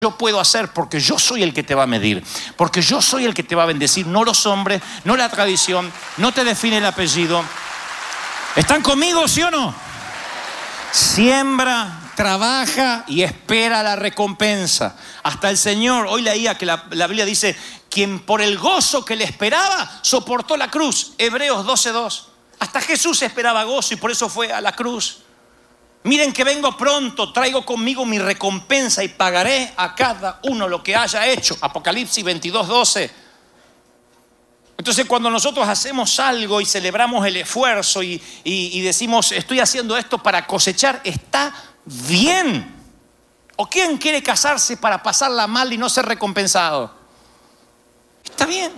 yo puedo hacer, porque yo soy el que te va a medir, porque yo soy el que te va a bendecir, no los hombres, no la tradición, no te define el apellido. ¿Están conmigo, sí o no? Siembra, trabaja y espera la recompensa. Hasta el Señor, hoy leía que la Biblia dice, quien por el gozo que le esperaba soportó la cruz. Hebreos 12:2. Hasta Jesús esperaba gozo y por eso fue a la cruz. Miren que vengo pronto, traigo conmigo mi recompensa y pagaré a cada uno lo que haya hecho. Apocalipsis 22:12. Entonces, cuando nosotros hacemos algo y celebramos el esfuerzo y decimos, estoy haciendo esto para cosechar, está bien. ¿O quién quiere casarse para pasarla mal y no ser recompensado? Está bien.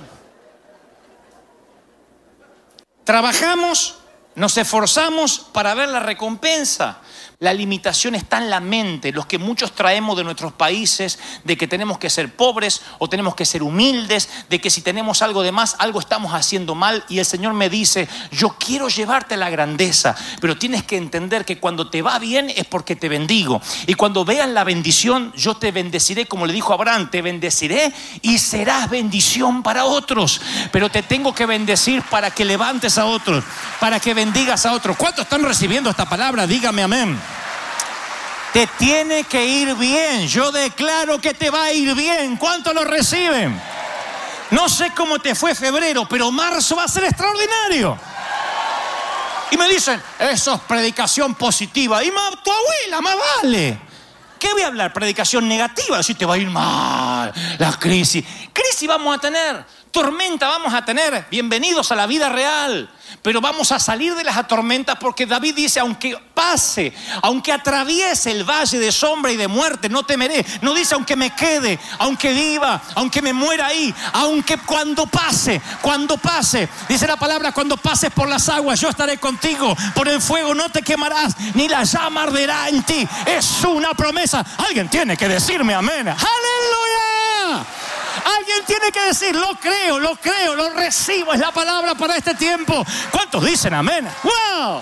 Trabajamos, nos esforzamos para ver la recompensa. La limitación está en la mente, los que muchos traemos de nuestros países, de que tenemos que ser pobres o tenemos que ser humildes, de que si tenemos algo de más, algo estamos haciendo mal. Y el Señor me dice, yo quiero llevarte a la grandeza, pero tienes que entender que cuando te va bien es porque te bendigo. Y cuando vean la bendición, yo te bendeciré, como le dijo Abraham, te bendeciré y serás bendición para otros. Pero te tengo que bendecir para que levantes a otros, para que bendigas a otros. ¿Cuántos están recibiendo esta palabra? Dígame amén. Te tiene que ir bien. Yo declaro que te va a ir bien. ¿Cuántos lo reciben? No sé cómo te fue febrero, pero marzo va a ser extraordinario. Y me dicen, eso es predicación positiva. Y tu abuela, más vale. ¿Qué voy a hablar? Predicación negativa. Si te va a ir mal, la crisis. Crisis vamos a tener, tormenta vamos a tener. Bienvenidos a la vida real. Pero vamos a salir de las tormentas porque David dice, aunque pase, aunque atraviese el valle de sombra y de muerte, no temeré. No dice aunque me quede, aunque viva, aunque me muera ahí, aunque cuando pase. Dice la palabra, cuando pases por las aguas, yo estaré contigo. Por el fuego no te quemarás, ni la llama arderá en ti. Es una promesa. Alguien tiene que decirme amén. ¡Aleluya! Alguien tiene que decir, lo creo, lo recibo, es la palabra para este tiempo. ¿Cuántos dicen amén? ¡Wow!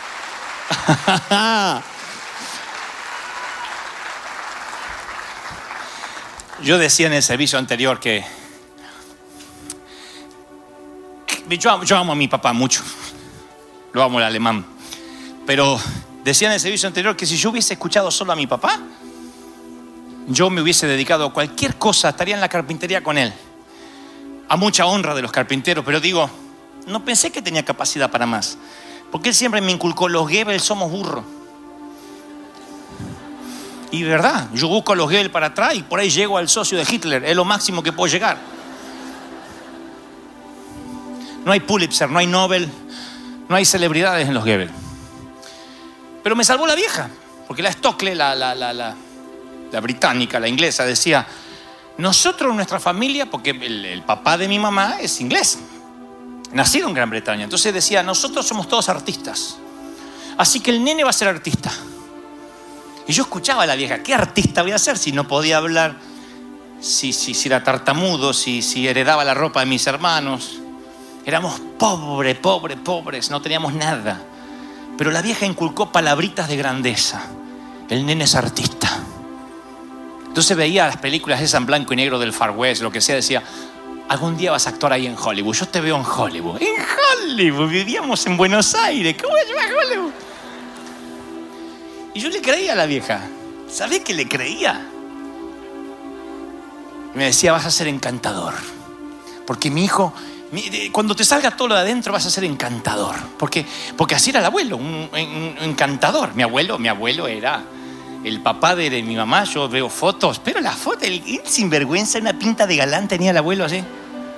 Yo decía en el servicio anterior que yo amo a mi papá mucho, lo amo el alemán, pero decía en el servicio anterior que si yo hubiese escuchado solo a mi papá, yo me hubiese dedicado a cualquier cosa, estaría en la carpintería con él. A mucha honra de los carpinteros, pero digo, no pensé que tenía capacidad para más. Porque él siempre me inculcó, los Goebbels somos burros. Y verdad, yo busco a los Goebbels para atrás y por ahí llego al socio de Hitler, es lo máximo que puedo llegar. No hay Pulitzer, no hay Nobel, no hay celebridades en los Goebbels. Pero me salvó la vieja, porque la Stokely, la británica, la inglesa, decía, nosotros, nuestra familia, porque el papá de mi mamá es inglés, nacido en Gran Bretaña, entonces decía, nosotros somos todos artistas, así que el nene va a ser artista. Y yo escuchaba a la vieja, ¿qué artista voy a ser si no podía hablar, si era tartamudo, si heredaba la ropa de mis hermanos? Éramos pobres, no teníamos nada. Pero la vieja inculcó palabritas de grandeza. El nene es artista. Entonces veía las películas esas en blanco y negro del Far West, lo que sea, decía, algún día vas a actuar ahí en Hollywood. Yo te veo en Hollywood. En Hollywood, vivíamos en Buenos Aires. ¿Cómo voy a llevar a Hollywood? Y yo le creía a la vieja. ¿Sabés qué le creía? Y me decía, vas a ser encantador. Porque mi hijo, cuando te salga todo lo de adentro vas a ser encantador. Porque así era el abuelo, un encantador. Mi abuelo era el papá de mi mamá. Yo veo fotos, pero la foto, el sinvergüenza, una pinta de galán tenía el abuelo así.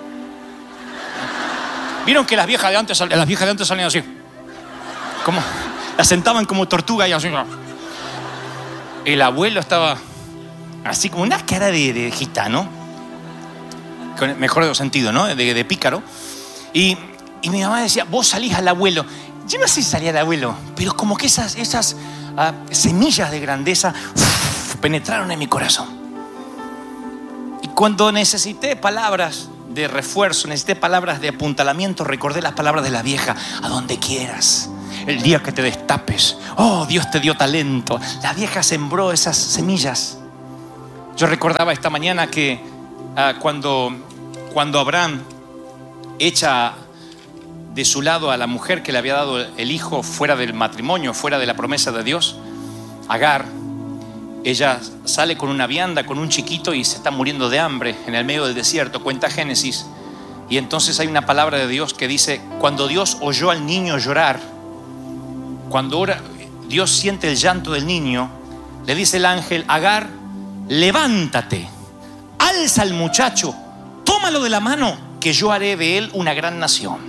¿Vieron que las viejas de antes salían así? Como, las sentaban como tortuga y así. El abuelo estaba así como una cara de gitano, con el mejor de los sentidos, ¿no? De pícaro. Y mi mamá decía, vos salís al abuelo. Yo no sé si salía al abuelo, pero como que esas semillas de grandeza penetraron en mi corazón. Y cuando necesité palabras de refuerzo, necesité palabras de apuntalamiento, recordé las palabras de la vieja, a donde quieras, el día que te destapes, oh, Dios te dio talento. La vieja sembró esas semillas. Yo recordaba esta mañana que cuando Abraham echa de su lado a la mujer que le había dado el hijo fuera del matrimonio, fuera de la promesa de Dios, Agar, ella sale con una vianda, con un chiquito, y se está muriendo de hambre en el medio del desierto, cuenta Génesis. Y entonces hay una palabra de Dios que dice: cuando Dios oyó al niño llorar, cuando Dios siente el llanto del niño, le dice el ángel: Agar, levántate, alza al muchacho, tómalo de la mano, que yo haré de él una gran nación.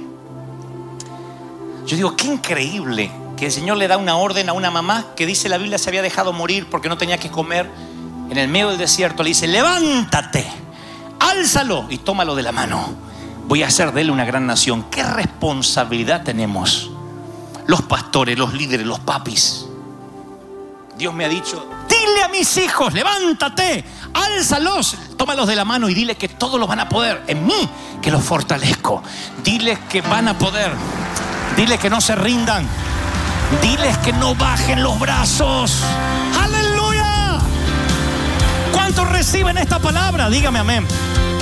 Yo digo, qué increíble que el Señor le da una orden a una mamá que, dice la Biblia, se había dejado morir porque no tenía que comer. En el medio del desierto le dice: levántate, álzalo y tómalo de la mano, voy a hacer de él una gran nación. Qué responsabilidad tenemos los pastores, los líderes, los papis. Dios me ha dicho: dile a mis hijos, levántate, álzalos, tómalos de la mano y dile que todos los van a poder en mí, que los fortalezco. Diles que van a poder. Diles que no se rindan. Diles que no bajen los brazos. ¡Aleluya! ¿Cuántos reciben esta palabra? Dígame amén.